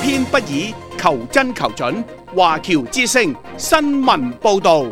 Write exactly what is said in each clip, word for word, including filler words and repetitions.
偏不倚，求真求準。華僑之聲新聞報道。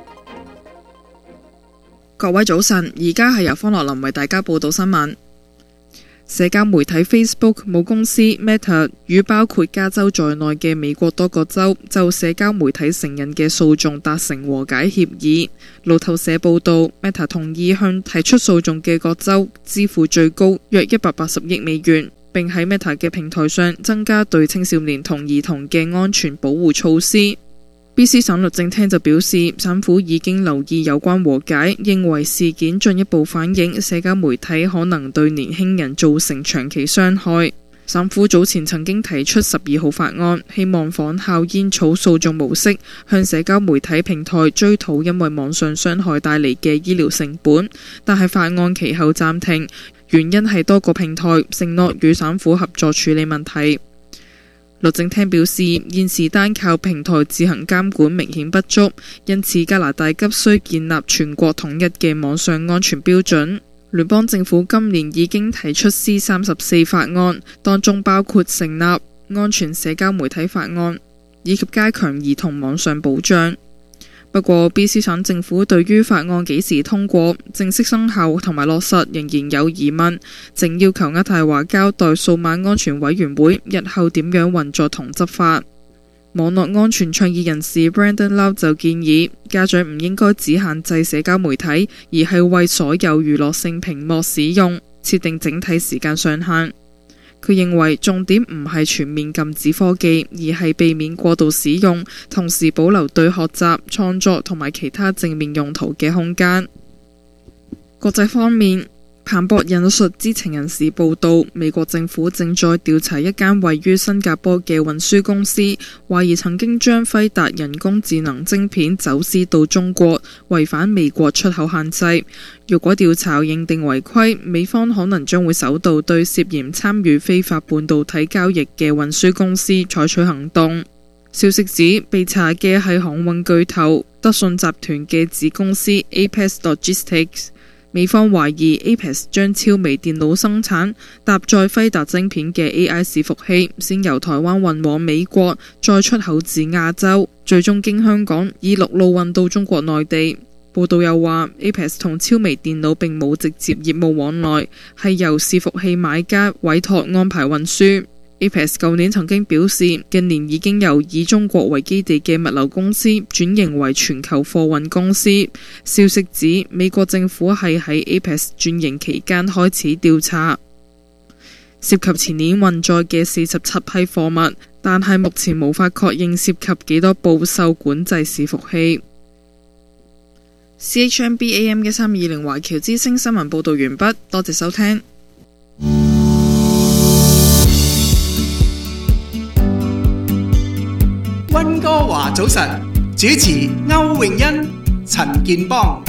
各位早晨，而家係由方樂林為大家報道新聞。社交媒體 Facebook 母公司 Meta 與包括加州在內嘅美國多個州就社交媒體成人嘅訴訟達成和解協議。路透社報道 Meta 同意向提出訴訟嘅各州支付最高約一百八十億美元，並喺 Meta 嘅平台上增加對青少年同兒童嘅安全保護措施。B C 省律政廳就表示，省府已經留意有關和解，認為事件進一步反映社交媒體可能對年輕人造成長期傷害。省府早前曾經提出十二號法案，希望仿效煙草訴訟模式，向社交媒體平台追討因為網上傷害帶嚟嘅醫療成本，但係法案其後暫停，原因係多個平台承諾與省府合作處理問題。律政廳表示，現時單靠平台自行監管明顯不足，因此加拿大急需建立全國統一嘅網上安全標準。聯邦政府今年已經提出 C 三十四法案，當中包括成立安全社交媒體法案，以及加強兒童網上保障。不過 B C 省政府對於法案幾時通過、正式生效同埋落實仍然有疑問，正要求渥太華交代數碼安全委員會日後點樣運作同執法。網絡安全倡議人士 Brandon Lau 就建議，家長唔應該只限制社交媒體，而係為所有娛樂性屏幕使用設定整體時間上限。佢認為重點唔係全面禁止科技，而係避免過度使用，同時保留對學習、創作同埋其他正面用途嘅空間。國際方面，彭博引述知情人士報道，美國政府正在調查一間位於新加坡嘅運輸公司，懷疑曾經將輝達人工智能晶片走私到中國，違反美國出口限制。如果調查認定違規，美方可能將會首度對涉嫌參與非法半導體交易嘅運輸公司採取行動。消息指，被查嘅係航運巨頭德信集團嘅子公司 Apex Logistics。美方懷疑 Apex 將超微電腦生產搭載輝達晶片嘅 A I 伺服器，先由台灣運往美國，再出口至亞洲，最終經香港以陸路運到中國內地。報道又話 Apex 同超微電腦並冇直接業務往來，係由伺服器買家委託安排運輸。Apex 舊年曾經表示，近年已經由以中國為基地嘅物流公司轉型為全球貨運公司。消息指，美國政府係喺 Apex 轉型期間開始調查，涉及前年運載嘅四十七批貨物，但係目前無法確認涉及幾多部受管制伺服器。C H M B A M 一三二零華僑之聲新聞報道完畢，多謝收聽。 溫哥華早晨，主持歐詠欣、陳健邦。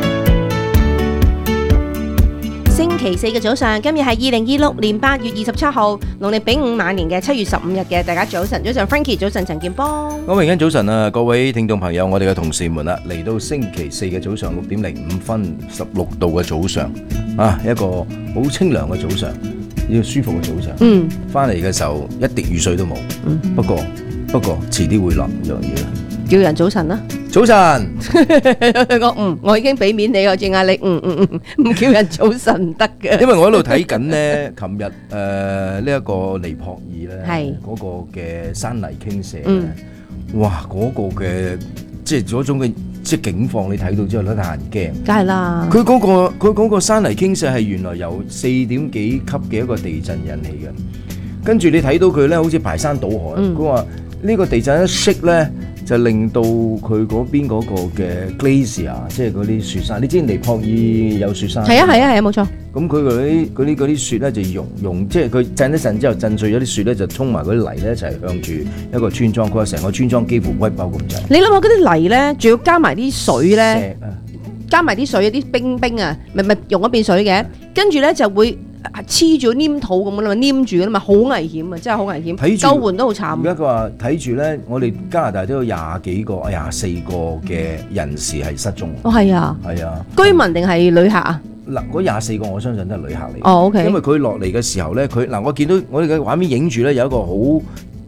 星期四嘅早上，今日係二零二六年八月二十七號，農曆丙午晚年嘅七月十五日嘅，大家早晨，早晨 Frankie， 早晨陳健邦。 歐詠欣早晨啊，各位聽眾朋友，我哋嘅同事們啦，嚟到星期四嘅早上六點零五分，十六度嘅早上啊，一個好清涼嘅早上，一個舒服嘅早上。嗯，翻嚟嘅時候一滴雨水都冇。嗯，不過。不過遲啲會落樣嘢啦， 叫人早晨啦， 早晨。 我嗯，我已經俾面你，我正壓力，嗯嗯嗯，唔叫人早晨唔得嘅。 因為我喺度睇緊呢，琴日誒呢一個尼泊爾咧，係嗰個嘅山泥傾瀉咧，嗯、哇嗰、嗰個嘅即係嗰種嘅即係景況，你睇到之後咧，得人驚。梗係啦，佢嗰、嗰個佢嗰個山泥傾瀉係原來由四點幾級嘅一個地震引起嘅，跟住你睇到佢咧，好似排山倒海，佢話、嗯。呢個地震一熄咧，就令到佢嗰邊嗰個嘅 glacier， 即係嗰啲雪山。你知尼泊爾有雪山？係啊係啊係啊，冇錯。咁佢嗰啲嗰啲嗰啲雪咧就溶溶，即係佢震一震之後震碎咗啲雪咧，就衝埋嗰啲泥咧一齊向住一個村莊。佢話成個村莊幾乎屈爆咁滯。你諗下嗰啲泥咧，仲要加埋啲水咧，加埋啲水，啲冰冰啊，咪咪溶咗變水嘅，跟住咧就會。黐住黏土咁啦嘛，黏住噶啦嘛，好危險啊！真係好危險，救援都好慘。而家佢話睇住咧，我哋加拿大都有廿幾個、廿四個嘅人士係失蹤。哦，係啊，係啊，居民定係旅客啊？嗱，嗰廿四個我相信都係旅客嚟。哦 ，OK。因為佢落嚟嘅時候咧，佢嗱我見到我哋嘅畫面影住咧有一個好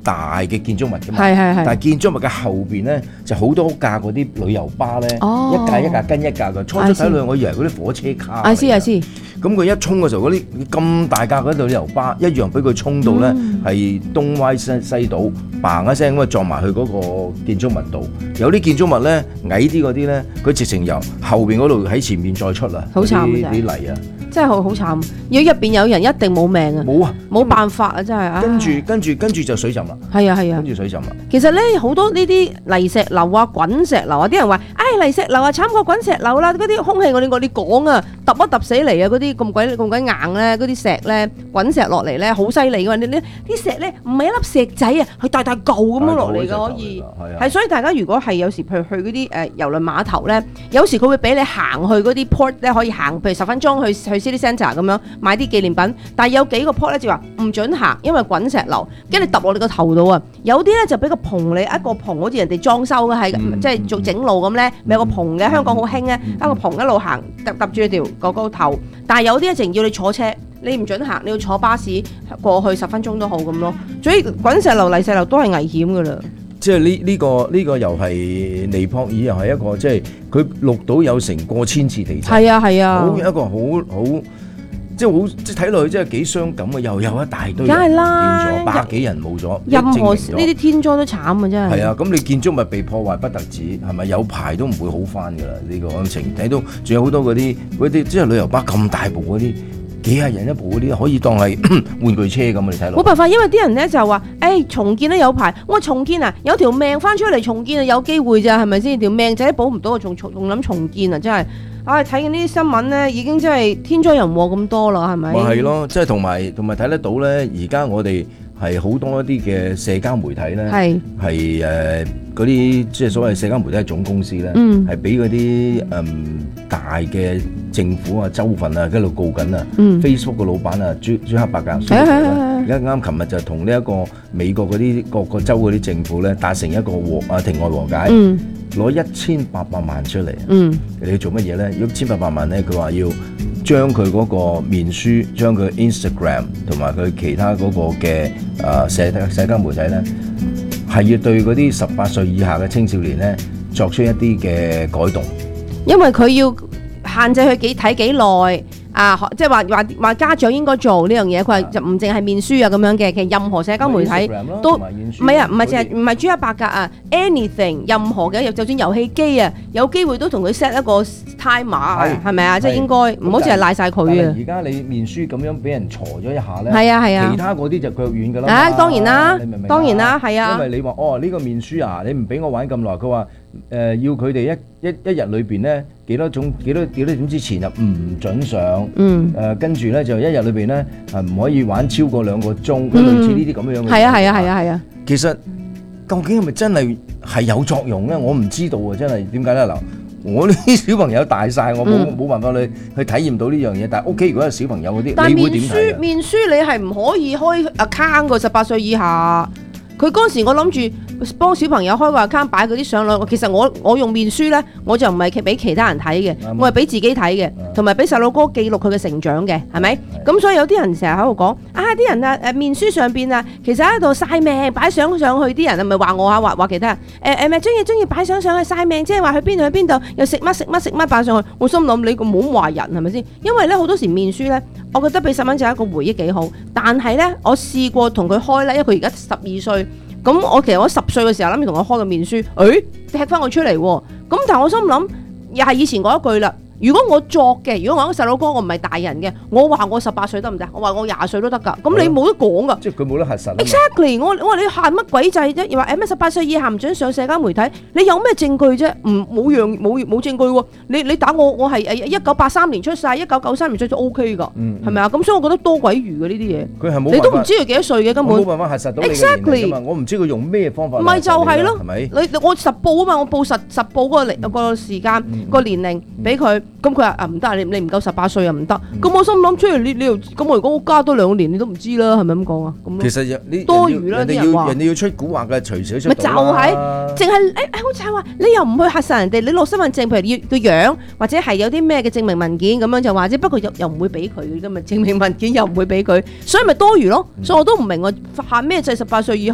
大嘅建築物㗎嘛， 係係係但係建築物嘅後邊咧就好多架嗰啲旅遊巴咧， 哦一架一架跟一架嘅。初初睇落我以為嗰啲火車卡。 I see I see。 咁佢一衝嘅時候，嗰啲咁大架嗰度旅遊巴一樣俾佢衝到咧，係、嗯、東歪西西倒，嘭一聲咁啊撞埋去嗰個建築物度。有啲建築物咧矮啲嗰啲咧，佢直情由後邊嗰度喺前面再出啊， 好慘啲啲泥啊！ 真係好好慘，如果入邊有人一定冇命啊！ 冇啊， 冇辦法啊！真係。 跟住跟住跟住就水浸啦。 係啊係啊。 跟住水浸啦。 其實咧好多呢啲泥石流啊、滾石流啊，啲人話：唉、哎、泥石流啊，慘過滾石流啦！嗰啲空氣我哋我哋講啊，揼一揼死嚟啊！嗰啲咁鬼咁鬼硬咧，嗰啲石咧滾石落嚟咧，好犀利㗎嘛！你呢啲石咧唔係一粒石仔啊，係大大嚿咁樣落嚟㗎，可以。係所以大家如果係有時譬如去嗰啲誒郵輪碼頭咧，有時佢會俾你行去嗰啲 port 咧，可以行譬如十分鐘去去 City Centre 咁樣。買啲紀念品，但係有幾個 port 咧就話唔準行，因為滾石流，跟住揼落你個頭度啊！有啲咧就俾個棚你，一個棚好似人哋裝修嘅，係、嗯、即係做整路咁咧，咪、嗯、有個棚嘅。香港好興咧，一個棚一路行揼揼住條個個頭。但係有啲咧淨要你坐車，你唔準行，你要坐巴士過去十分鐘都好咁咯。所以滾石流、泥石流都係危險噶啦。即係呢呢個呢、呢個又係尼泊爾又係一個即係佢錄到有成過千次地震。係啊係啊，好一個好好。即係好，即係睇落去真係幾傷感啊！又有一大堆人變咗，百幾人冇咗。任何呢啲天災都慘啊！真係。係啊，咁你建築物被破壞不特止，係咪有排都唔會好翻㗎啦？呢、呢個案情睇到，仲有好多嗰啲嗰啲即係旅遊巴咁大部嗰啲，幾廿人一部嗰啲，可以當係玩具車咁啊！你睇落。冇辦法，因為啲人咧就話，誒、哎、重建都有排，我重建啊，有條命翻出嚟重建啊，有機會咋係咪先？條命仔保唔到，仲仲仲諗重建啊！真係。啊！睇緊呢啲新聞咧，已經真係天災人禍咁多啦，係咪？咪係咯，即係同埋同埋睇得到咧。而家我哋係好多一啲嘅社交媒體咧，係係誒嗰啲即係所謂社交媒體嘅總公司咧，係俾嗰啲誒大嘅政府啊、州份啊喺度告緊啊。嗯、Facebook 嘅老闆啊，朱朱克伯格，而家啱琴日就同呢一個美國嗰啲各個州嗰啲政府咧達成一個和啊庭外和解。嗯攞一千八百萬出嚟，嗯，你要做乜嘢咧？如果一千八百萬咧，佢話要將佢嗰個面書、將佢 Instagram 同埋佢其他嗰個嘅誒社社交媒體咧，係要對嗰啲十八歲以下嘅青少年咧作出一啲嘅改動，因為佢要限制佢幾睇幾耐。啊，即係話話話家長應該做呢樣嘢，佢話就唔淨係面書啊咁樣嘅，其實任何社交媒體都唔係啊，唔係淨係唔係朱克伯格啊 ，anything 任何嘅，就算遊戲機啊，有機會都同佢 set 一個 timer，係咪啊？即係應該唔好淨係賴晒佢啊！而家你面書咁樣俾人鋤咗一下咧，係啊係啊，其他嗰啲就腳軟㗎啦。啊，當然啦，你明唔明？當然啦，係啊。因為你話哦呢個面書啊，你唔俾我玩咁耐，佢話誒要佢哋一一一日裏邊咧。幾多種幾多幾多點之前啊唔準上，嗯，誒跟住咧就一日裏邊咧係唔可以玩超過兩個鐘，嗯、類似呢啲咁樣嘅。係啊係啊係啊係啊。其實究竟係咪真係係有作用咧？我唔知道啊！真係點解咧？嗱，我呢啲小朋友大晒，我冇冇、嗯、辦法去去體驗到呢樣嘢。但係屋企如果有小朋友嗰啲，你會點睇啊？面書你係唔可以開 account 個十八歲以下。佢嗰陣時我諗住幫小朋友開個 account 擺嗰啲相落，其實我我用面書咧，我就唔係俾其他人睇嘅，我係俾自己睇嘅，同埋俾細路哥記錄佢嘅成長嘅，係咪？咁所以有啲人成日喺度講啊，啲人啊誒面書上邊啊，其實喺度晒命擺相上去，啲人啊咪話我啊話話其他人誒誒咪中意中意擺相上去晒命，即係話去邊度去邊度又食乜食乜食乜擺上去，我心諗你個唔好話人係咪先？因為咧好多時面書咧，我覺得俾細蚊仔一個回憶幾好，但係咧我試過同佢開咧，因為佢而家十二歲。咁我其實我十歲嘅時候諗住同佢開個面書，誒踢翻我出嚟喎。咁但係我心諗又係以前嗰一句啦。如果我作嘅，如果我係個細佬哥，我唔係大人嘅，我話我十八歲得唔得？我話我廿歲都得㗎。咁你冇得講㗎。即係佢冇得核實。Exactly，我我話你限乜鬼制啫？又話誒咩十八歲以下唔準上社交媒體，你有咩證據啫？唔冇樣冇冇證據喎。你你打我我係誒一九八三年出世，一九九三年出就 OK 㗎，係咪啊？咁所以我覺得多鬼餘嘅呢啲嘢。佢係冇。你都唔知佢幾多歲嘅根本。冇辦法核實到你嘅年齡㗎嘛。我唔知佢用咩方法。咪就係咯，係咪？你我實報啊嘛，我報實實報嗰個年個時間個年齡俾佢。咁佢話啊唔得，你你唔夠十八歲又唔得。咁、嗯、我心諗出嚟你你又咁我如果我加多兩年你都唔知啦，係咪咁講啊？咁其實你多餘啦，啲人話人哋要出蠱惑嘅，隨時出到啦。咪就係、是，淨係誒好似係話你又唔去核實人哋，你攞身份證，譬如要個樣或者係有啲咩嘅證明文件咁樣就話啫。不過又又唔會俾佢嘅嘛，證明文件又唔會俾佢，所以咪多餘咯。嗯、所以我都唔明我限咩制十八歲以下啫。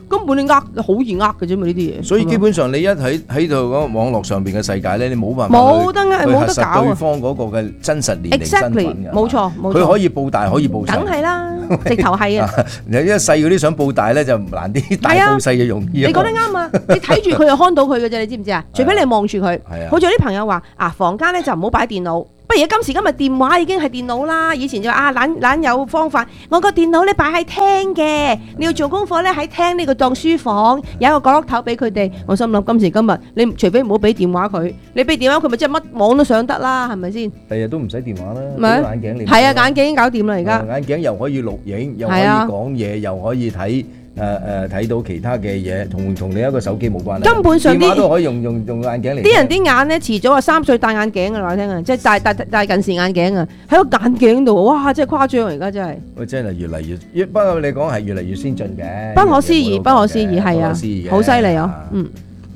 根本你呃好易呃嘅啫嘛呢啲嘢。 所以基本上你一喺喺度嗰個網絡上邊嘅世界咧，你冇辦法冇得呃， 去冇得搞啊。 核實對方嗰個嘅真實年齡身份嘅。 冇錯冇錯。 佢可以報大可以報細。 梗係啦，直頭係啊。 有啲細嗰啲想報大咧就難啲，大報細就容易。 你講得啱啊！你睇住佢就看到佢嘅啫，你知唔知啊？除非你望住佢。好似有啲朋友話啊，房間咧就唔好擺電腦。不如今時今日電話已經係電腦啦，以前就啊懶懶有方法，我個電腦咧擺喺廳嘅，你要做功課咧喺廳呢個當書房，有一個角落頭俾佢哋。我心諗今時今日，你除非唔好俾電話佢，你俾電話佢咪即係乜網都上得啦，係咪先？第日都唔使電話啦， 咪眼鏡嚟。 係啊，眼鏡已經搞掂啦而家。 眼鏡又可以錄影，又可以講嘢，又可以睇。誒誒睇到其他嘅嘢，同同你一個手機冇關係。根本上啲電話都可以用用用眼鏡嚟。啲人啲眼咧，遲早啊三歲戴眼鏡嘅話聽啊，即係戴戴戴近視眼鏡啊，喺個眼鏡度，哇！真係誇張而家真係。喂，真係越嚟越，越不過你講係越嚟越先進嘅。不可思議，不可思議，係啊，好犀利啊，嗯。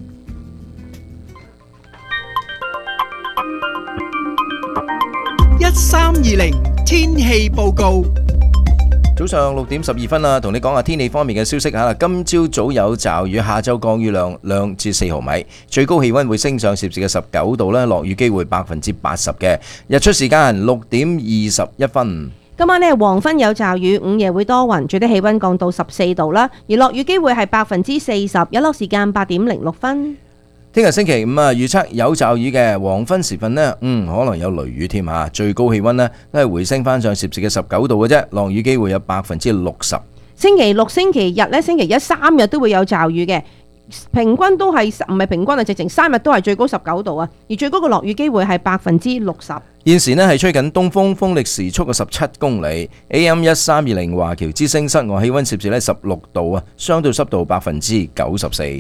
一三二零天氣報告。 早上六點十二分啦，同你講下天氣方面嘅消息嚇。今朝早有驟雨，下晝降雨量兩至四毫米，最高氣溫會升上攝氏嘅十九度咧，落雨機會百分之八十嘅。日出時間六點二十一分。 今晚呢，黃昏有驟雨，午夜會多雲，最低氣溫降到十四度啦，而落雨機會係百分之四十，日落時間八點零六分。 聽日星期五啊，預測有驟雨嘅，黃昏時分呢，嗯，可能有雷雨添吓。最高氣溫呢都係回升翻上攝氏嘅十九度嘅啫，落雨機會有百分之六十。 星期六、星期日呢，星期一三日都會有驟雨嘅，平均都係唔係平均啊，直情三日都係最高十九度啊，而最高嘅落雨機會係百分之六十。 現時呢係吹緊東風，風力時速嘅十七公里。A M 一三二零華僑之聲室外氣溫攝氏呢十六度啊，相對濕度百分之九十四。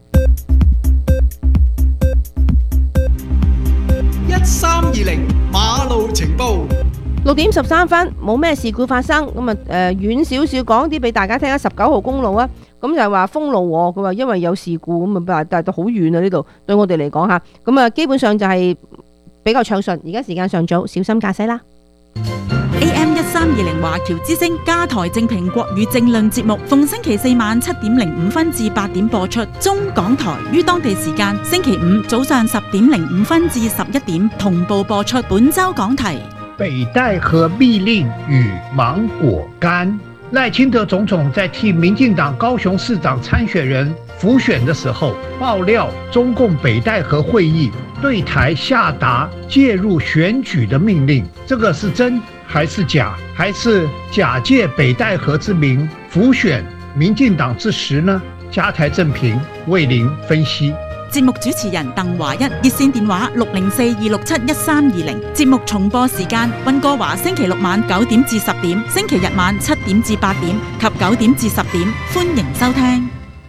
一三二零馬路情報， 六點十三分，冇咩事故發生。咁啊，誒遠少少講啲俾大家聽下，十九號公路啊，咁就係話封路喎。佢話因為有事故，咁啊但係都好遠啊呢度，對我哋嚟講吓，咁啊基本上就係比較暢順。而家時間尚早，小心駕駛啦。 A M 一三二零華僑之聲加台正評國語政論節目，逢星期四晚七點零五分至八點播出。中港台於當地時間星期五早上十點零五分至十一點同步播出。本周講題： 北戴河密令與芒果乾。賴清德總統在替民進黨高雄市長參選人輔選的時候，爆料中共北戴河會議對台下達介入選舉的命令，這個是真還是假？還是假借北戴河之名輔選民進黨之實呢？加台正評為您分析。 節目主持人鄧華一，熱線電話六零四二六七一三二零。節目重播時間：溫哥華星期六晚九點至十點，星期日晚七點至八點及九點至十點。歡迎收聽。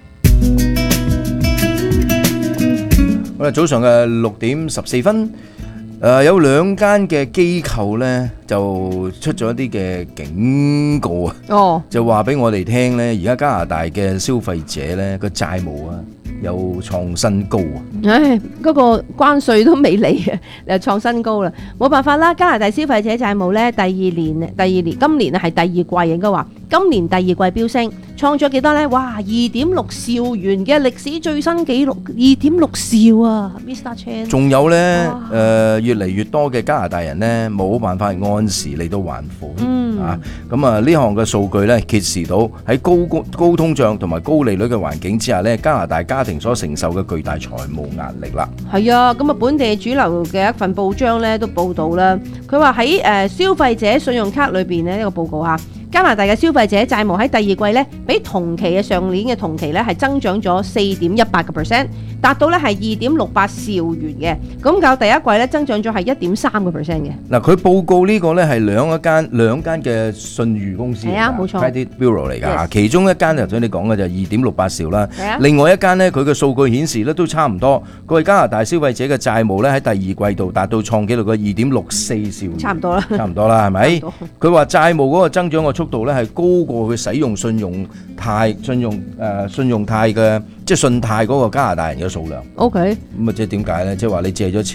好啦，早上嘅六點十四分。誒、呃、有兩間嘅機構呢，就出咗一啲嘅警告啊，oh. 就話俾我哋聽呢，而家加拿大嘅消費者呢個債務啊有創新高啊！ 唉，嗰個關稅都未嚟啊，又創新高啦，冇辦法啦！加拿大消費者債務呢，第二年第二年今年啊係第二季應該話，今年第二季飆升，創咗幾多呢？哇，二點六兆元嘅歷史最新紀錄，二點六兆啊 ，Mister Chan。仲有呢，誒、呃、越嚟越多嘅加拿大人呢，冇辦法按時嚟到還款，嗯、啊，咁啊呢項嘅數據呢，揭示到喺高高高通脹同埋高利率嘅環境之下呢，加拿大家庭所承受嘅巨大財務壓力啦。係啊，咁啊本地主流嘅一份報章呢都報道啦，佢話喺誒消費者信用卡裏邊呢，呢、呢個報告嚇。加拿大嘅消費者債務喺第二季咧，比同期嘅上年嘅同期咧係增長咗四點一八個 percent， 達到咧係二點六八兆元嘅。咁較第一季咧增長咗係一點三個 percent 嘅。嗱，佢報告呢個咧係兩一間兩間嘅信譽公司，係啊，冇錯 ，Credit Bureau 嚟㗎。Yes. 其中一間頭先你講嘅就係二點六八兆啦。係啊。另外一間咧，佢嘅數據顯示咧都差唔多。佢係加拿大消費者嘅債務咧喺第二季度達到創紀錄嘅二點六四兆元。差唔多啦。差唔多啦，係咪？佢話債務嗰個增長個速度咧係高過佢使用信用貸、信用誒、呃、信用貸嘅即係信貸嗰個加拿大人嘅數量。O K， 咁啊即係點解咧？即係話你借咗錢，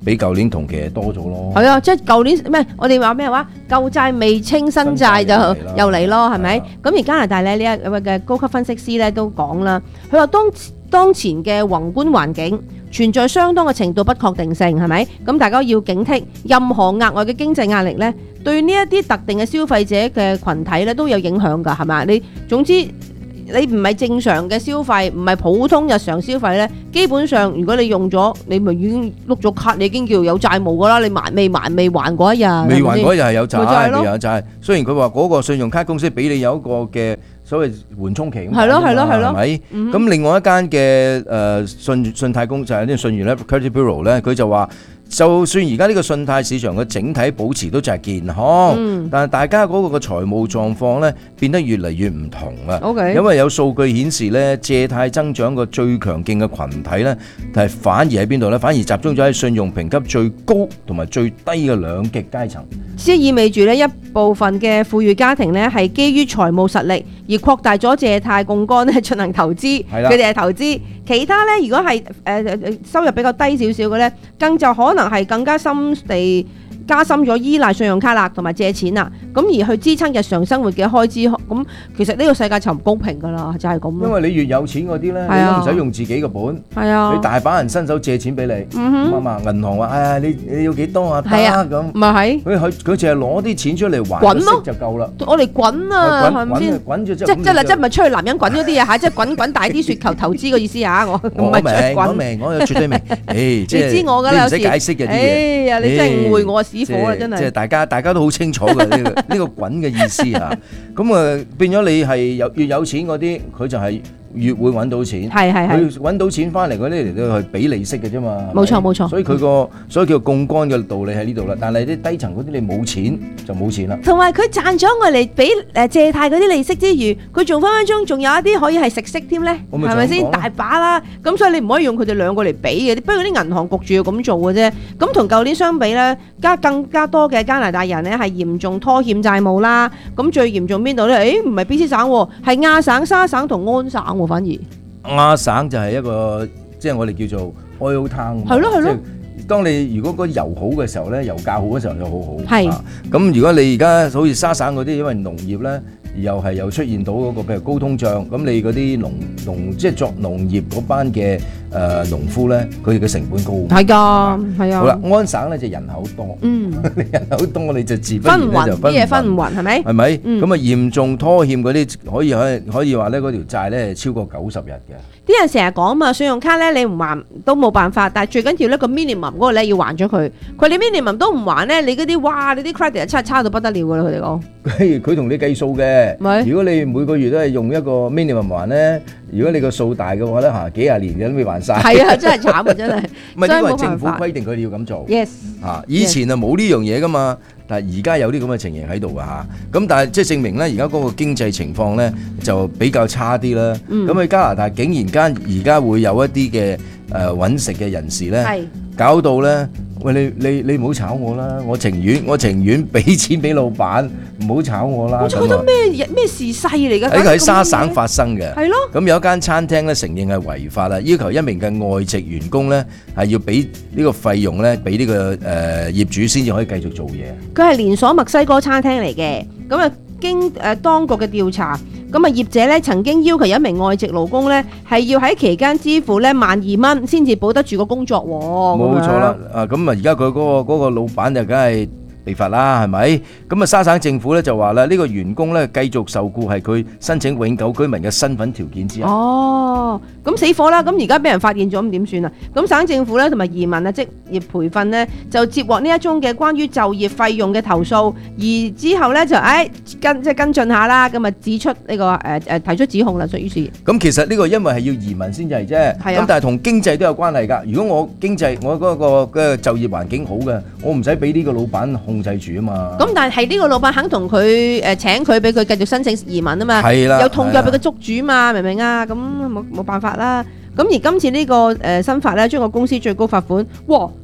比舊年同期多咗咯。 係啊，即係舊年咩？我哋話咩話？舊債未清，新債就又嚟咯，係咪？咁而加拿大咧呢一位嘅高級分析師咧都講啦，佢話當當前嘅宏觀環境存在相當嘅程度不確定性，係咪？咁大家要警惕任何額外嘅經濟壓力咧，對呢一啲特定嘅消費者嘅群體咧都有影響㗎，係咪？你總之。你唔係正常嘅消費，唔係普通日常消費咧，基本上如果你用咗，你咪已經碌咗卡，你已經叫有債務噶啦。你還未還未還嗰一日， 未還嗰一日係有債， 未有債。雖然佢話嗰個信用卡公司俾你有一個嘅所謂緩衝期咁， 係咯係咯係咯， 係咪？咁另外一間嘅誒信信貸公就係呢個信源咧 Credit Bureau 咧，佢就話。就算而家呢個信貸市場嘅整體保持都就係健康，嗯、但係大家嗰個嘅財務狀況咧變得越嚟越唔同啊！ Okay. 因為有數據顯示咧，借貸增長個最強勁嘅群體咧，係反而喺邊度咧？反而集中咗喺信用評級最高同埋最低嘅兩極階層。 即係意味住咧，一部分嘅富裕家庭咧係基於財務實力而擴大咗借貸槓桿咧進行投資，佢哋係投資。其他咧，如果係誒誒收入比較低少少嘅咧，更就可能係更加深地加深咗依賴信用卡啦，同埋借錢啦，咁而去支撐日常生活嘅開支。咁其實呢個世界就唔公平噶啦，就係咁咯。 因為你越有錢嗰啲咧，你都唔使用自己嘅本，係啊，你大把人伸手借錢俾你，咁啊嘛，銀行話誒你你要幾多啊？得咁， 咪係佢佢佢淨係攞啲錢出嚟還息就夠啦。 我哋滾啊，係咪先？ 滾咗即即即係即係咪出去男人滾咗啲嘢嚇？即係滾滾大啲雪球投資個意思嚇？我唔係出滾。 我明，我絕對明。誒，即係你知我㗎啦，有時你唔使解釋嘅啲嘢。 哎呀，你真係誤會我屎火啦，真係。 即係大家大家都好清楚嘅呢個呢個滾嘅意思嚇。咁啊變咗你係有越有錢嗰啲，佢就係越會揾到錢。係係係。佢揾到錢翻嚟嗰啲嚟到係俾利息嘅啫嘛。 冇錯冇錯。 所以佢個所以叫槓桿嘅道理喺呢度啦。但係啲低層嗰啲你冇錢就冇錢啦。 同埋佢賺咗我嚟俾誒借貸嗰啲利息之餘，佢仲分分鐘仲有一啲可以係食息添咧，係咪先？大把啦。咁所以你唔可以用佢哋兩個嚟比嘅。不過啲銀行焗住要咁做嘅啫。咁同舊年相比咧，加更加多嘅加拿大人咧係嚴重拖欠債務啦。咁最嚴重邊度咧？誒唔係 B C 省，係亞省、沙省同安省喎，反而亞省就係一個即係我哋叫做 oil town。 係咯係咯。 當你如果個油好嘅時候咧，油價好嘅時候就好好。 係。 咁如果你而家好似沙省嗰啲，因為農業咧。又係又出現到嗰個譬如高通脹，咁你嗰啲農農即係作農業嗰班嘅誒農夫咧，佢哋嘅成本高。係㗎，係啊。好啦，安省咧就人口多，嗯，人口多你就自不然咧就分啲嘢分唔勻，係咪？ 係咪？咁啊嚴重拖欠嗰啲可以可以可以話咧嗰條債咧超過九十日嘅。 啲人成日講嘛，信用卡咧你唔還都冇辦法，但係最緊要咧個 minimum 嗰個咧要還咗佢。佢你 minimum 都唔還咧，你嗰啲哇你啲 credit 差差到不得了㗎啦！佢哋講。 佢佢同你計數嘅。如果你每個月都係用一個 minimum 還咧，如果你個數大嘅話咧嚇幾廿年嘅都未還晒。係啊，真係慘啊，真係。唔係因為政府規定佢哋要咁做。Yes。嚇，以前啊冇呢樣嘢噶嘛，但係而家有啲咁嘅情形喺度啊嚇。咁但係即係證明咧，而家嗰個經濟情況咧就比較差啲啦。咁喺加拿大竟然間而家會有一啲嘅誒揾食嘅人士咧，搞到咧。喂，你你你唔好炒我啦！我情願我情願俾錢俾老闆，唔好炒我啦！ 我覺得咩咩事勢嚟㗎？ 呢個喺沙省發生嘅。 係咯。咁有一間餐廳咧承認係違法啦，要求一名嘅外籍員工咧係要俾呢個費用咧俾呢個誒業主先至可以繼續做嘢。佢係連鎖墨西哥餐廳嚟嘅，咁啊經誒當局嘅調查。咁啊，業者咧曾經要求一名外籍勞工咧係要喺期間支付咧萬二蚊先至保得住個工作喎。 冇錯啦，啊咁啊，而家佢嗰個嗰個老闆就梗係被罰啦，係咪？咁啊，沙省政府咧就話啦，呢個員工咧繼續受僱係佢申請永久居民嘅身份條件之一。 哦，咁死火啦！咁而家俾人發現咗，咁點算啊？咁省政府咧同埋移民啊職業培訓咧就接獲呢一宗嘅關於就業費用嘅投訴，而之後咧就誒跟即係跟進下啦，咁啊指出呢個誒誒提出指控啦，所以於是咁其實呢個因為係要移民先至係啫，咁但係同經濟都有關係㗎。如果我經濟我嗰個嘅就業環境好嘅，我唔使俾呢個老闆控制住啊嘛。 咁但係呢個老闆肯同佢誒請佢俾佢繼續申請移民啊嘛，有痛腳俾佢捉住嘛，明唔明啊？咁冇冇辦法啦。咁而今次呢個誒新法咧，將個公司最高罰款，哇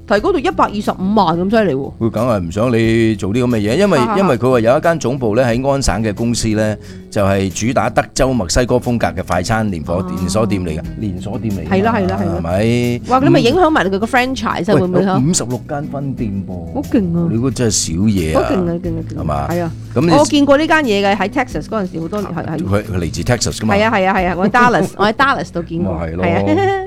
提高到一百二十五萬咁犀利喎。 佢梗係唔想你做啲咁嘅嘢，因為因為佢話有一間總部咧喺安省嘅公司咧，就係主打德州墨西哥風格嘅快餐連鎖連鎖店嚟嘅，連鎖店嚟嘅。 係啦係啦係啦， 係咪？ 哇！你咪影響埋佢個 franchise 會唔會啊？ 五十六間分店噃， 好勁啊！ 你嗰真係少嘢啊！ 好勁啊勁啊勁！ 係嘛？ 係啊， 咁我見過呢間嘢嘅喺 Texas 嗰陣時好多年係係。 佢佢嚟自 Texas 噶嘛？ 係啊係啊係啊！我喺 Dallas， 我喺 Dallas 度見過。 咪係咯。 係啊。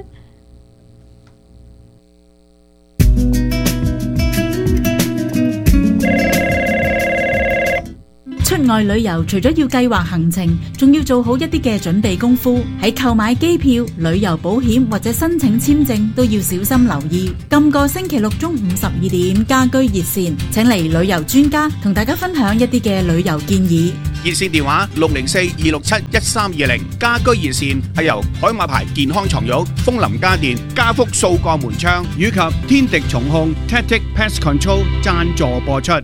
出外旅遊除咗要計劃行程，仲要做好一啲嘅準備功夫。喺購買機票、旅遊保險或者申請簽證都要小心留意。今個星期六中午十二點，家居熱線請嚟旅遊專家同大家分享一啲嘅旅遊建議。 熱線電話六零四二六七一三二零，家居熱線係由海馬牌健康床褥、楓林家電、家福數個門窗以及天敵蟲控 Tactic Pest Control 贊助播出。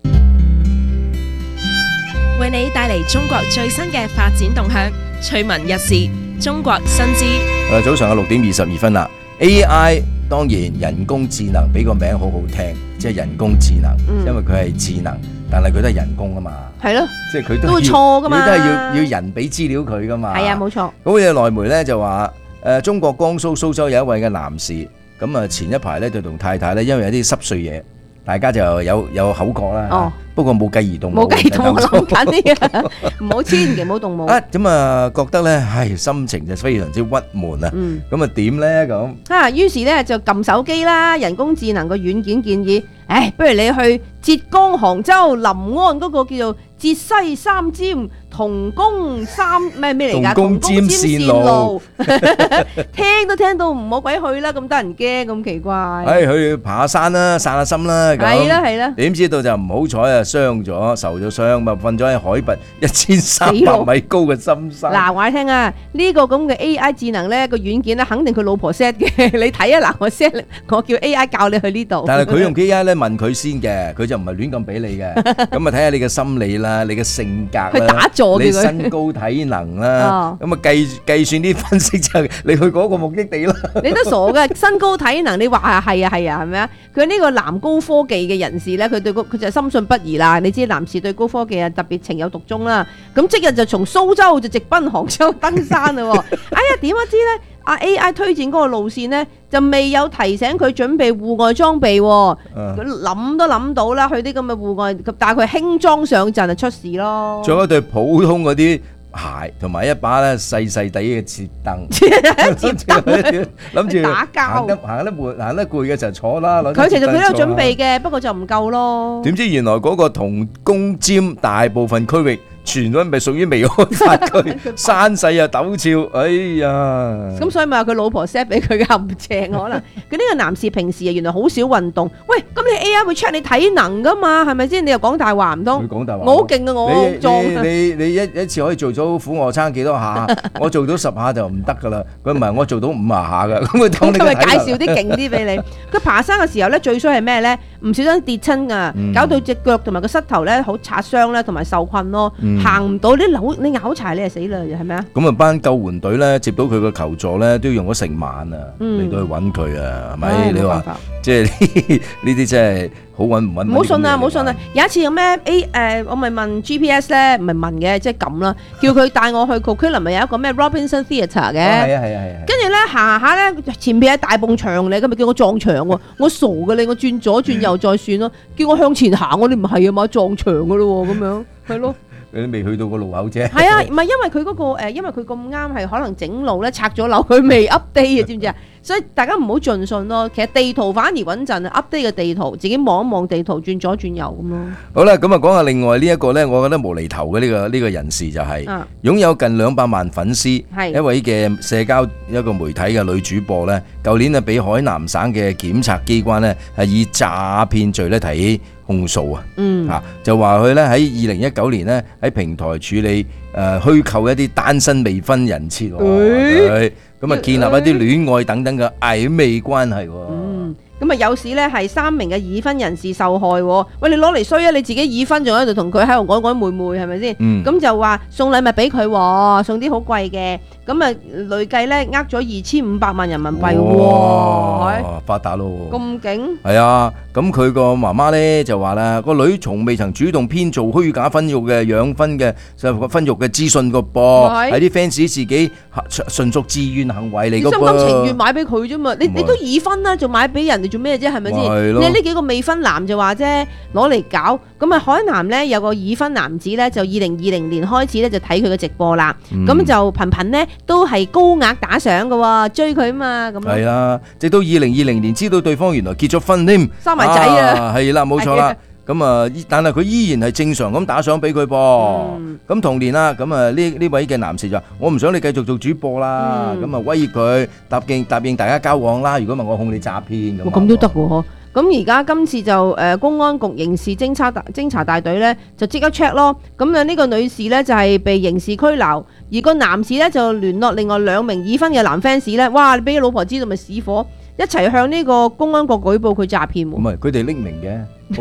為你帶嚟中國最新嘅發展動向，趣聞日事，中國新知。 誒，早上嘅六點二十二分啦。A I 當然人工智能俾個名好好聽，即係人工智能， 嗯、 因為佢係智能，但係佢都係人工啊嘛。 係咯， 即係佢都都會錯噶嘛， 佢都係要要人俾資料佢噶嘛。 係啊，冇錯。 咁嘅內媒咧就話，誒中國江蘇蘇州有一位嘅男士，咁啊前一排咧就同太太咧，因為有啲濕碎嘢，大家就有有口角啦。 哦。 不過冇繼而動武， 冇繼而動武，我諗緊呢個，唔好千祈唔好動武。 啊，咁啊覺得咧，唉，心情就非常之鬱悶啊。 嗯。 咁啊點咧咁？ 啊，於是咧就撳手機啦，人工智能個軟件建議，唉，不如你去浙江杭州臨安嗰個叫做浙西三尖同工三咩咩嚟㗎？ 同工尖線路， 聽都聽到唔好鬼去啦，咁得人驚，咁奇怪。 唉，去爬下山啦，散下心啦。 係啦係啦。 點知道就唔好彩啊！傷咗，受咗傷，咪瞓咗喺海拔一千三百米高嘅深山。 嗱，話你聽啊，呢個咁嘅 A I 智能咧，個軟件咧，肯定佢老婆 set 嘅。你睇啊，嗱，我 set，我叫 A I 教你去呢度。 但係佢用 A I 咧問佢先嘅，佢就唔係亂咁俾你嘅。咁啊睇下你嘅心理啦，你嘅性格啦， 去打坐嘅佢， 你身高體能啦，咁啊計計算啲分析之後，你去嗰個目的地啦。 你都傻嘅，身高體能，你話啊係啊係啊，係咪啊？佢呢個男高科技嘅人士咧，佢對個佢就深信不疑啦。你知男士對高科技啊特別情有獨鍾啦，咁即日就從蘇州就直奔杭州登山啦。哎呀，點不知咧？阿 A I 推薦嗰個路線咧，就未有提醒佢準備戶外裝備，佢諗都諗到啦，去啲咁嘅戶外，但係佢輕裝上陣就出事咯。 仲有一對普通嗰啲鞋，同埋一把咧細細地嘅折凳，諗住打交， 行得行得攰，行得攰嘅時候坐啦。 佢其實佢都有準備嘅，不過就唔夠咯。 點知原來嗰個銅弓尖大部分區域全都係屬於未開發區，山勢啊陡峭，哎呀！ 咁所以咪話佢老婆 set 俾佢嘅陷阱可能。佢呢個男士平時啊原來好少運動，喂，咁你 A I 會 check 你體能噶嘛，係咪先？你又講大話唔通？ 佢講大話， 我好勁啊！我壯， 你你你一一次可以做到俯卧撐幾多下？我做到十下就唔得噶啦。佢唔係我做到五十下噶，咁佢當你。 佢咪介紹啲勁啲俾你？佢爬山嘅時候咧，最衰係咩咧？唔小心跌親啊，搞到隻腳同埋個膝頭咧好擦傷咧，同埋受困咯。行唔到，你扭你咬柴你就死啦，係咪啊？ 咁啊班救援隊咧接到佢個求助咧，都要用咗成晚啊，嚟到去揾佢啊，係咪？你話即係呢呢啲真係好揾唔揾？ 唔好信啊，唔好信啊！有一次有咩 A 誒，我咪問 G P S 咧，唔係問嘅，即係撳啦，叫佢帶我去 Coquitlam 咪有一個咩 Robinson Theatre 嘅，係啊係啊係啊。跟住咧行下咧，前邊係大埲牆嚟，咁咪叫我撞牆喎，我傻嘅你，我轉左轉右再算咯，叫我向前行，我哋唔係啊嘛，撞牆嘅咯喎，咁樣係咯。 你都未去到個路口啫。 係啊，唔係因為佢嗰個誒，因為佢咁啱係可能整路咧拆咗樓，佢未 update 啊，知唔知啊？所以大家唔好盡信咯。其實地圖反而穩陣啊 ，update 嘅地圖自己望一望地圖，轉左轉右咁咯。 好啦，咁啊講下另外呢一個咧，我覺得無厘頭嘅呢個呢個人士就係擁有近兩百萬粉絲，一位嘅社交一個媒體嘅女主播咧，舊年啊俾海南省嘅檢察機關咧係以詐騙罪咧提起控訴啊，嗯，嚇就話佢咧喺二零一九年咧喺平台處理誒虛構一啲單身未婚人設喎，咁啊建立一啲戀愛等等嘅曖昧關係喎。嗯，咁咁啊有時咧係三名嘅已婚人士受害喎。喂，你攞嚟衰啊！你自己已婚仲喺度同佢喺度曖曖昧昧係咪先？咁、嗯、就話送禮物俾佢，送啲好貴嘅，咁啊累計咧呃咗二千五百萬人民幣。哇！ 哇發達咯！ 咁勁？ 係啊，咁佢個媽媽咧就話啦，個女從未曾主動編造虛假婚育嘅養婚嘅婚育嘅資訊個噃，喺啲 fans 自己純屬自願行為嚟個噃。 你心甘情願買俾佢啫嘛？你你都已婚啦，仲買俾人哋做咩啫？係咪先？你呢幾個未婚男就話啫，攞嚟搞。咁啊，海南咧有個已婚男子咧，就二零二零年開始咧就睇佢嘅直播啦。咁、嗯、就頻頻咧都係高額打賞嘅，追佢啊嘛。咁係啦，直到二零二零年知道對方原來結咗婚添， 生埋仔啊。 係啦，冇錯啦。咁啊，但係佢依然係正常咁打賞俾佢噃。咁、嗯、同年啦，咁啊呢呢位嘅男士就話：我唔想你繼續做主播啦。咁啊、嗯、威脅佢，答應答應大家交往啦。如果唔係我控你詐騙咁。 咁都得喎。咁而家今次就誒、呃、公安局刑事偵查偵查大隊咧就即刻 check 咯。咁啊呢個女士咧就係、是、被刑事拘留，而個男士咧就聯絡另外兩名已婚嘅男 fans 咧，哇！你俾老婆知道咪屎火，一齊向呢個公安局舉報佢詐騙喎。 唔係佢哋匿名嘅。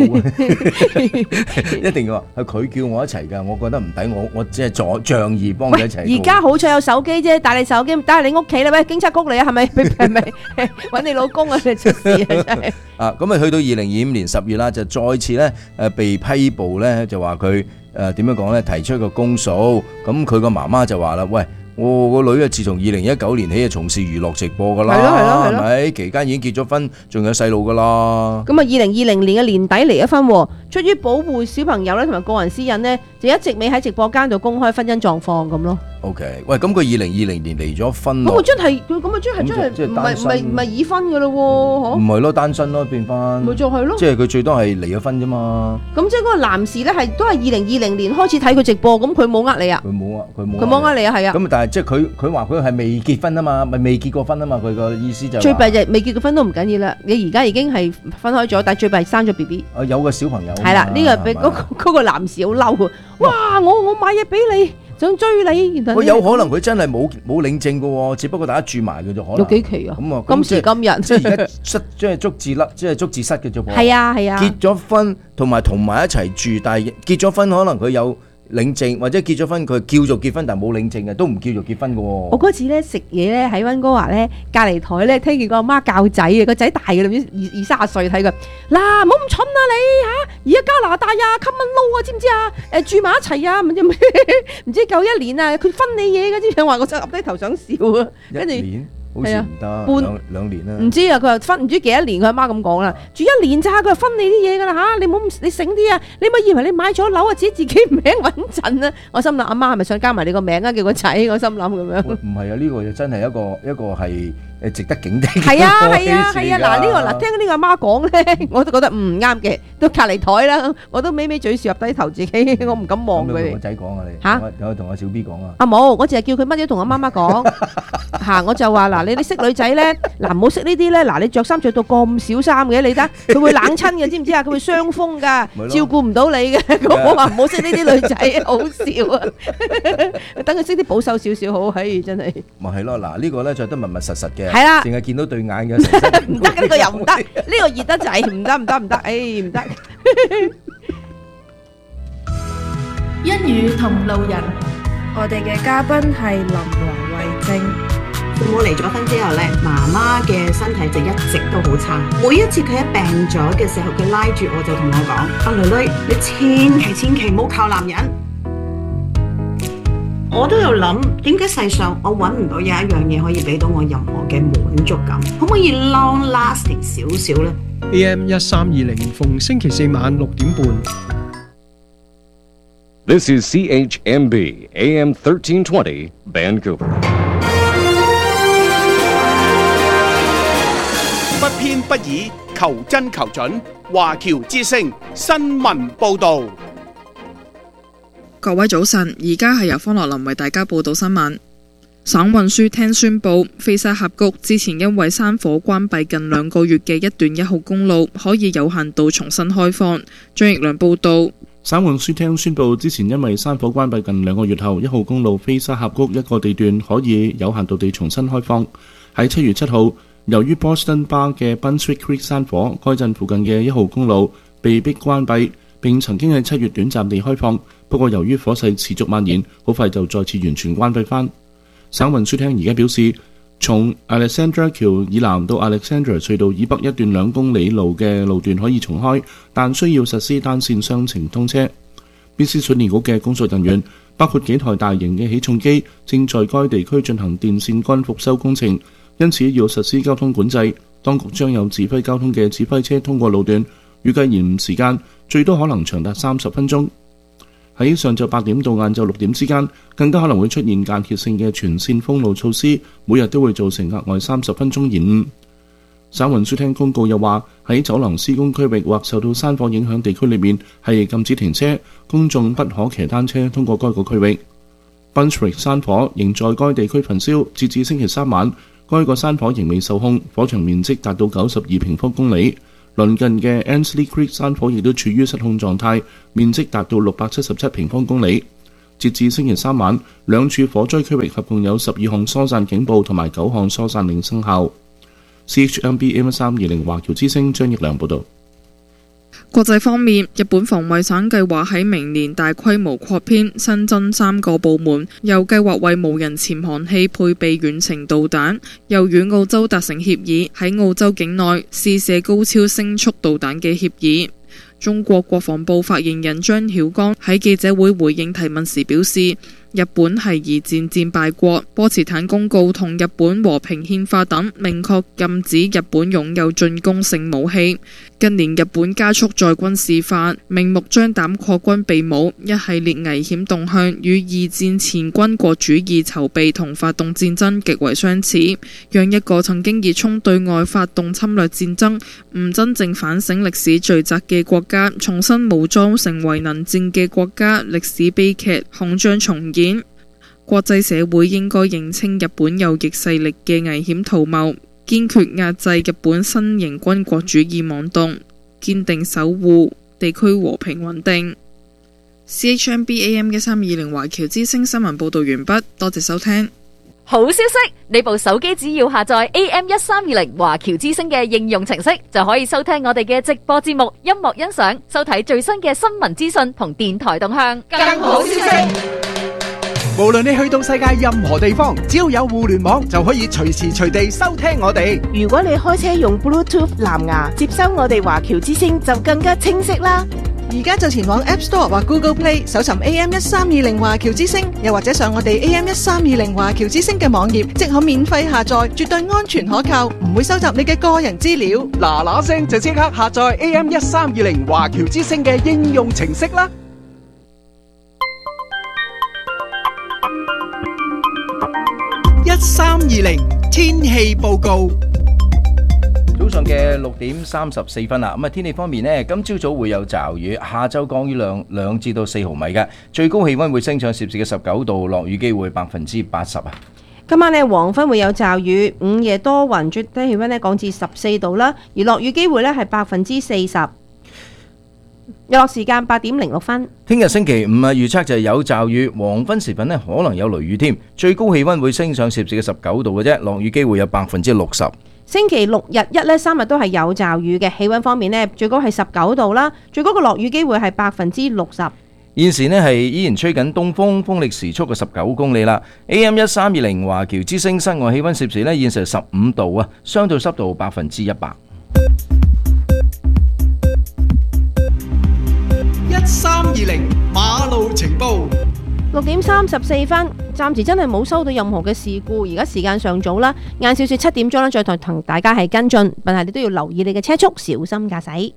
一定要話係佢叫我一齊㗎，我覺得唔抵，我我只係助仗義幫佢一齊。 而家好彩有手機啫，帶你手機帶你屋企啦，喂，警察局嚟啊，係咪？係咪揾你老公啊？你出事啊真係。 啊，咁啊去到二零二五年十月啦，就再次咧誒被批捕咧，就話佢誒點樣講咧，提出一個公訴。咁佢個媽媽就話啦，喂。我個女啊，自從二零一九年起就從事娛樂直播噶啦，係咯係咯係咯，係咪？期間已經結咗婚，仲有細路噶啦。咁啊，二零二零年嘅年底離咗婚，出於保護小朋友咧同埋個人私隱咧，就一直未喺直播間度公開婚姻狀況咁咯。O K， 喂，咁佢二零二零年離咗婚， 咁佢真係佢咁啊，真係真係唔係唔係唔係已婚噶咯？嗬， 唔係咯，單身咯，變翻咪就係咯， 即係佢最多係離咗婚啫嘛。 咁即係嗰個男士咧，係都係二零二零年開始睇佢直播，咁佢冇呃你啊？ 佢冇啊，佢冇， 佢冇呃你啊，係啊。 咁但係即係佢佢話佢係未結婚啊嘛，咪未結過婚啊嘛，佢個意思就最弊就未結過婚都唔緊要啦，你而家已經係分開咗，但係最弊生咗 B B。 啊，有個小朋友。 係啦，呢個俾嗰嗰個男士好嬲喎，哇！我我買嘢俾你。想追你， 佢有可能佢真係冇冇領證嘅喎，只不過大家住埋嘅啫，可能有幾期啊？ 咁啊， 今時今日即係而家失，即係足字甩，即係足字失嘅啫噃。 係啊係啊， 結咗婚同埋同埋一齊住，但係結咗婚可能佢有領證，或者結咗婚佢叫做結婚，但係冇領證嘅，都唔叫做結婚嘅喎。我嗰次咧食嘢咧喺溫哥華咧隔離台咧，聽見個阿媽教仔啊，個仔大嘅啦，唔知二二三十歲睇佢，嗱唔好咁蠢啊你嚇！而家加拿大啊，common law啊，知唔知啊？誒住埋一齊啊，唔知唔知夠一年啊，佢分你嘢嘅，知唔知？話我就岌低頭想笑啊，跟住。 好似唔得，兩兩年啦。 唔知啊，佢話分唔知幾多年，佢阿媽咁講啦。住一年咋，佢話分你啲嘢噶啦嚇，你唔好你醒啲啊！你咪以為你買咗樓啊，自己自己名穩陣啊！我心諗阿媽係咪想加埋你個名啊？叫個仔，我心諗咁樣。 唔係啊，呢個真係一個一個係誒值得警惕。 係啊係啊係啊！嗱呢個嗱聽呢個阿媽講咧，我都覺得唔啱嘅，都隔離台啦，我都咪咪嘴笑入低頭自己，我唔敢望佢哋。 同個仔講啊你嚇？ 有同阿小 B 講啊？ 啊冇，我淨係叫佢乜嘢同阿媽媽講嚇，我就話嗱。你哋識女仔咧，嗱唔好識呢啲咧，嗱你着衫着到咁少衫嘅，你得佢會冷親嘅，知唔知啊？佢會傷風噶，照顧唔到你嘅。我話唔好識呢啲女仔，好笑啊！等佢識啲保守少少好，唉真係。咪係咯，嗱呢個咧着得密密實實嘅， 係啦， 淨係見到對眼嘅， 唔得呢個又唔得，呢個熱得滯，唔得唔得唔得，唉唔得。 一語同路人，我哋嘅嘉賓係林黃慧貞。 父母離咗婚之後咧，媽媽嘅身體就一直都好差。每一次佢一病咗嘅時候，佢拉住我就同我講：阿女女，你千祈千祈唔好靠男人。我都有諗，點解世上我揾唔到有一樣嘢可以俾到我任何嘅滿足感？可唔可以 long lasting 少少呢？ A M 一三二零逢星期四晚六點半。 This is C H M B A M thirteen twenty Vancouver。 不偏不倚，求真求準。華僑之聲新聞報導。 各位早晨，而家係由方樂林為大家報道新聞。省運輸廳宣布，菲沙峽谷之前因為山火關閉近兩個月嘅一段一號公路可以有限度重新開放。張奕良報道。 省運輸廳宣布，之前因為山火關閉近兩個月後，一號公路菲沙峽谷一個地段可以有限度地重新開放。喺七月七號， 由於 Boston Bar 嘅 Brunswick Creek 山火，該鎮附近嘅一號公路被迫關閉，並曾經喺七月短暫地開放，不過由於火勢持續蔓延，好快就再次完全關閉返。省運輸廳而家表示，從 Alexandra 橋以南到 Alexandra 隧道以北一段兩公里路嘅路段可以重開，但需要實施單線雙程通車。B C 水利局嘅工作人員，包括幾台大型嘅起重機，正在該地區進行電線桿復修工程，因此要實施交通管制。當局將有指揮交通嘅指揮車通過路段，預計延誤時間最多可能長達三十分鐘。喺上晝八點到晏晝六點之間，更加可能會出現間歇性嘅全線封路措施，每日都會造成額外三十分鐘延誤。省運輸廳公告又話，喺走廊施工區域或受到山火影響地區裏面係禁止停車，公眾不可騎單車通過該個區域。Brunswick 山火仍在該地區焚燒，截至星期三晚，該個山火仍未受控，火場面積達到九十二平方公里。鄰近嘅 Ansley Creek 山火亦都處於失控狀態，面積達到六百七十七平方公里。截至星期三晚，兩處火災區域合共有十二項疏散警報同埋九項疏散令生效。C H M B A M 三二零華僑之聲張益良報導。 國際方面，日本防衛省計劃喺明年大規模擴編，新增三個部門，又計劃為無人潛航器配備遠程導彈，又與澳洲達成協議，喺澳洲境內試射高超聲速導彈嘅協議。中國國防部發言人張曉剛喺記者會回應提問時表示，日本係二戰戰敗國，波茨坦公告同日本和平憲法等明確禁止日本擁有進攻性武器。近年日本加速在軍事化，明目張膽擴軍備武，一系列危險動向與二戰前軍國主義籌備同發動戰爭極為相似，讓一個曾經熱衷對外發動侵略戰爭、唔真正反省歷史罪責嘅國家，重新武裝成為能戰嘅國家，歷史悲劇恐將重演。國際社會應該認清日本右翼勢力嘅危險圖謀，堅決壓制日本新型軍國主義妄動，堅定守護地區和平穩定。C H M B A M 一三二零華僑之聲新聞報道完畢，多謝收聽。 好消息，你部手機只要下載 A M 一三二零華僑之聲嘅應用程式，就可以收聽我哋嘅直播節目、音樂欣賞、收睇最新嘅新聞資訊同電台動向。更好消息， 無論你去到世界任何地方，只要有互聯網就可以隨時隨地收聽我哋。 如果你開車用 Bluetooth 藍牙接收我哋華僑之聲，就更加清晰啦。 而家就前往 App Store 或 Google Play 搜尋 A M 一三二零華僑之聲，又或者上我哋 A M 一三二零華僑之聲嘅網頁，即可免費下載，絕對安全可靠，唔會收集你嘅個人資料。 嗱嗱聲就即刻下載 A M 一三二零華僑之聲嘅應用程式啦！ 一三二零天氣報告。 早上嘅六點三十四分啦，咁啊天氣方面呢，今朝早會有驟雨，下晝降雨量兩至到四毫米嘅，最高氣溫會升上攝氏嘅十九度，落雨機會百分之八十啊。 今晚呢，黃昏會有驟雨，午夜多雲，最低氣溫呢降至十四度啦，而落雨機會呢係百分之四十。日落時間八點零六分。 聽日星期五啊，預測就係有驟雨，黃昏時分呢可能有雷雨添，最高氣溫會升上攝氏嘅十九度嘅啫，落雨機會有百分之六十。 星期六日一呢三日都係有驟雨嘅，氣溫方面呢最高係十九度啦，最高嘅落雨機會係百分之六十。 現時呢係依然吹緊東風，風力時速嘅十九公里啦。A M 一三二零華僑之聲室外氣溫攝氏呢現時係十五度啊，相對濕度百分之一百。 一三二零馬路情報。 六點三十四分，暫時真係冇收到任何嘅事故。而家時間尚早啦，晏少少七點鐘啦，再同大家係跟進，但係你都要留意你嘅車速，小心駕駛。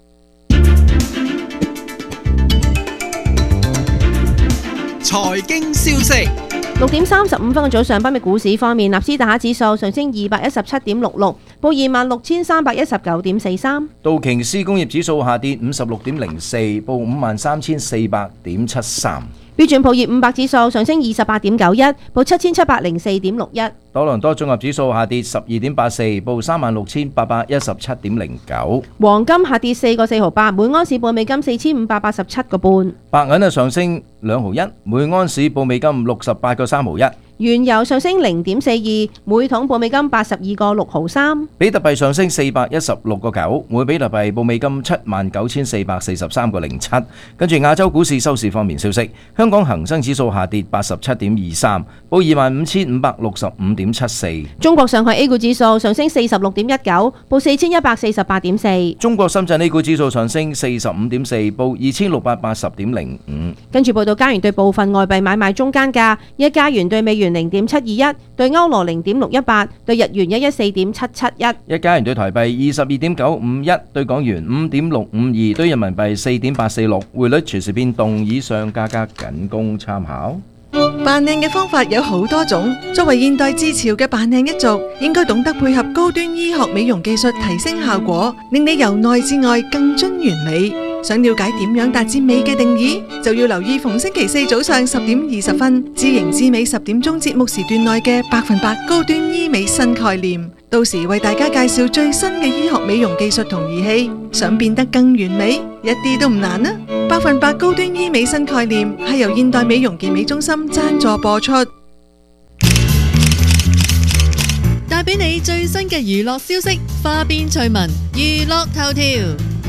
財經消息。 六點三十五分嘅早上，北美股市方面，納斯達克指數上升二百一十七點六六，報二萬六千三百一十九點四三。 道瓊斯工業指數下跌五十六點零四，報五萬三千四百點七三。 標準普爾五百指數上升二十八點九一，報七千七百零四點六一。 多倫多綜合指數下跌十二點八四，報三萬六千八百一十七點零九。 黃金下跌四個四毫八，每安士報美金四千五百八十七個半。 白銀啊上升兩毫一，每安士報美金六十八個三毫一。 原油上升零點四二，每桶報美金八十二個六毫三。 比特幣上升四百一十六個九，每比特幣報美金七萬九千四百四十三個零七。跟住亞洲股市收市方面消息，香港恒生指數下跌八十七點二三，報二萬五千五百六十五點七四。 中國上海 A 股指數上升四十六點一九，報四千一百四十八點四。 中國深圳 A 股指數上升四十五點四，報二千六百八十點零五。 跟住報道加元對部分外幣買賣中間價：一加元對美元零點七二一，對歐羅零點六一八，對日元一一四點七七一。 一加元對台幣二十二點九五一，對港元五點六五二，對人民幣四點八四六。匯率隨時變動，以上價格僅供參考。 扮靚嘅方法有好多種，作為現代自潮嘅扮靚一族，應該懂得配合高端醫學美容技術提升效果，令你由內至外更臻完美。想了解點樣達至美嘅定義，就要留意逢星期四早上十點二十分，知型知美十點鐘節目時段內嘅百分百高端醫美新概念。到時為大家介紹最新嘅醫學美容技術同儀器，想變得更完美，一啲都唔難啊！百分百高端醫美新概念係由現代美容健美中心贊助播出， 帶俾你最新嘅娛樂消息，花邊趣聞、娛樂頭條。